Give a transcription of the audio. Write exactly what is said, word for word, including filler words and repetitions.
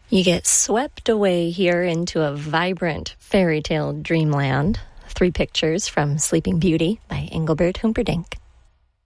You get swept away here into a vibrant fairy tale dreamland. Three pictures from Sleeping Beauty by Engelbert Humperdinck.